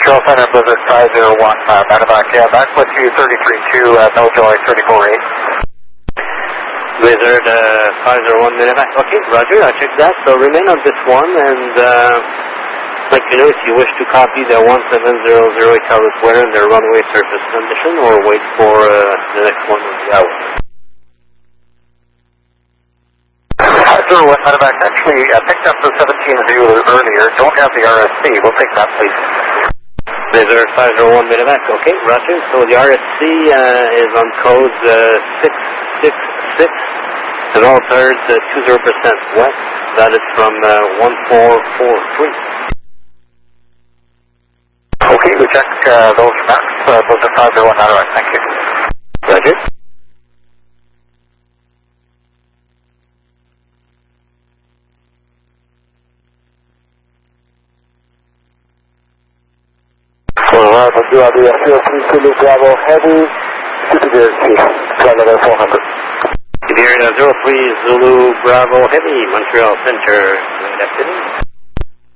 Montreal Center, Blizzard 501, Medevac, yeah, back with you, 33-2, no joy, 34-8. Blizzard 501, Medevac, okay, roger, I checked that, so remain on this one, and like you know, if you wish to copy the 17008 Carlos Weather and their runway surface condition, or wait for the next one of the hour. 501, Medevac, actually, I picked up the 17 Zulu earlier, don't have the RSC, we'll take that, please. Blizzard 501 Medevac, okay, roger. So the RSC is on code 666 and altered 20% west. That is from 1443. Okay, we check those maps. Those are 501 Medevac, thank you. Roger. We'll do the 03 Zulu Bravo Heavy, Superior Chief, flight level 400. Superior 03 Zulu Bravo Heavy, Montreal Center, good afternoon.